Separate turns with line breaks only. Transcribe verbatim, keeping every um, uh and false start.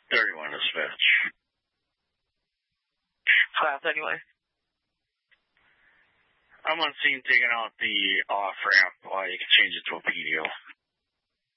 thirty-one dispatch.
Class anyway.
I'm on scene taking out the off-ramp while you can change it to a P D O.